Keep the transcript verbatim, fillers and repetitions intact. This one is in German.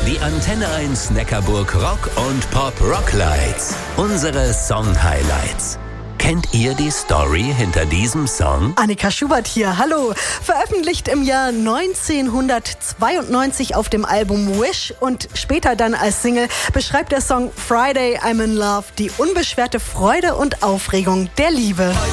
Die Antenne eins Neckarburg Rock und Pop Rocklights. Unsere Song-Highlights. Kennt ihr die Story hinter diesem Song? Annika Schubert hier, hallo. Veröffentlicht im Jahr neunzehnhundertzweiundneunzig auf dem Album Wish und später dann als Single, beschreibt der Song Friday I'm in Love die unbeschwerte Freude und Aufregung der Liebe.